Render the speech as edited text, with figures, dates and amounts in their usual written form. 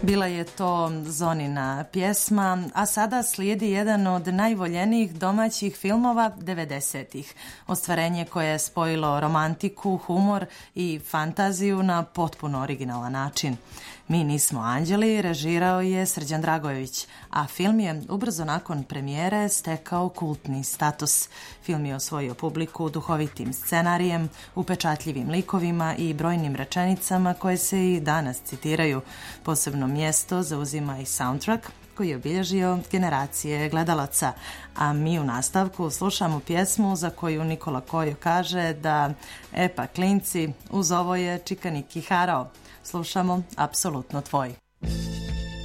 Bila je to Zonina pjesma, a sada slijedi jedan od najvoljenijih domaćih filmova 90-ih. Ostvarenje koje je spojilo romantiku, humor i fantaziju na potpuno originalan način. Mi nismo anđeli režirao je Srđan Dragojević, a film je ubrzo nakon premijere stekao kultni status. Film je osvojio publiku duhovitim scenarijem, upečatljivim likovima i brojnim rečenicama koje se i danas citiraju. Posebno mjesto zauzima i soundtrack koji je obilježio generacije gledalaca, a mi u nastavku slušamo pjesmu za koju Nikola Kojo kaže da pa klinci, uz ovo je Čika Niki harao. Slušamo Apsolutno tvoj.